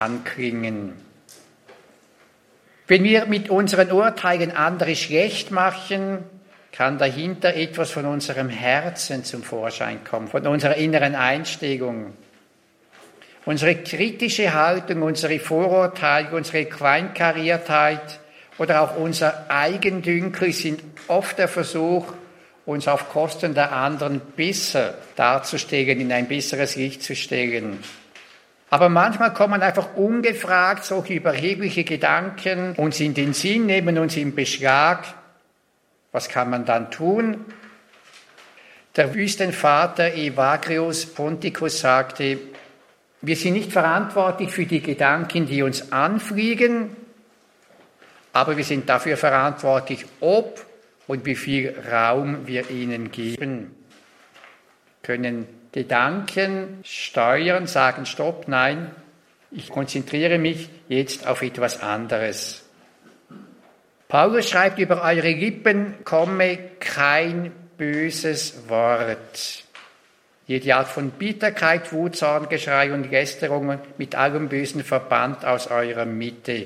anklingen. Wenn wir mit unseren Urteilen andere schlecht machen, kann dahinter etwas von unserem Herzen zum Vorschein kommen, von unserer inneren Einstellung. Unsere kritische Haltung, unsere Vorurteile, unsere Kleinkariertheit oder auch unser Eigendünkel sind oft der Versuch, uns auf Kosten der anderen besser darzustellen, in ein besseres Licht zu stellen. Aber manchmal kommen einfach ungefragt solche überhebliche Gedanken uns in den Sinn, nehmen uns in Beschlag. Was kann man dann tun? Der Wüstenvater Evagrius Ponticus sagte, wir sind nicht verantwortlich für die Gedanken, die uns anfliegen, aber wir sind dafür verantwortlich, ob und wie viel Raum wir ihnen geben. Können Gedanken steuern, sagen, stopp, nein, ich konzentriere mich jetzt auf etwas anderes. Paulus schreibt, über eure Lippen komme kein böses Wort. Jede Art von Bitterkeit, Wut, Zorn, Geschrei und Lästerungen mit allem Bösen verbannt aus eurer Mitte.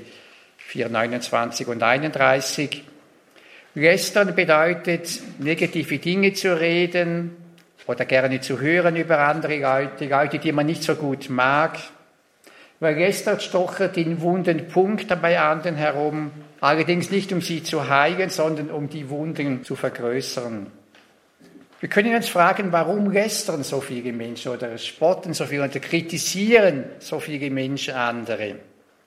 4,29 und 31. Lästern bedeutet, negative Dinge zu reden oder gerne zu hören über andere Leute, die man nicht so gut mag. Wer lästert, stochert den wunden Punkt bei anderen herum, allerdings nicht um sie zu heilen, sondern um die Wunden zu vergrößern. Wir können uns fragen, warum lästern so viele Menschen oder spotten so viele oder kritisieren so viele Menschen andere.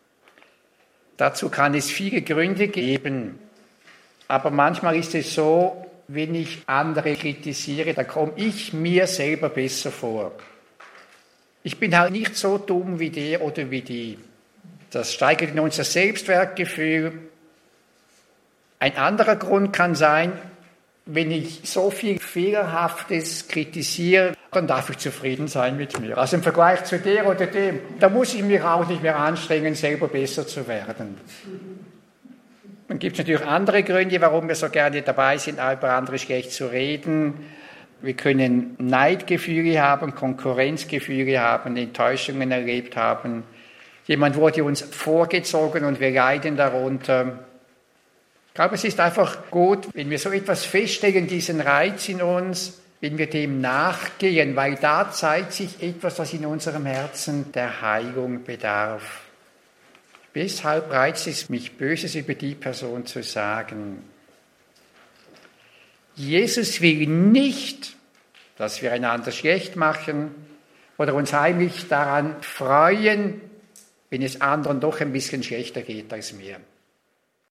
Dazu kann es viele Gründe geben. Aber manchmal ist es so, wenn ich andere kritisiere, dann komme ich mir selber besser vor. Ich bin halt nicht so dumm wie der oder wie die. Das steigert in unser Selbstwertgefühl. Ein anderer Grund kann sein, wenn ich so viel Fehlerhaftes kritisiere, dann darf ich zufrieden sein mit mir. Also im Vergleich zu der oder dem, da muss ich mich auch nicht mehr anstrengen, selber besser zu werden. Dann gibt es natürlich andere Gründe, warum wir so gerne dabei sind, über andere schlecht zu reden. Wir können Neidgefühle haben, Konkurrenzgefühle haben, Enttäuschungen erlebt haben. Jemand wurde uns vorgezogen und wir leiden darunter. Ich glaube, es ist einfach gut, wenn wir so etwas feststellen, diesen Reiz in uns, wenn wir dem nachgehen, weil da zeigt sich etwas, was in unserem Herzen der Heilung bedarf. Weshalb reizt es mich, Böses über die Person zu sagen? Jesus will nicht, dass wir einander schlecht machen oder uns heimlich daran freuen, wenn es anderen doch ein bisschen schlechter geht als mir.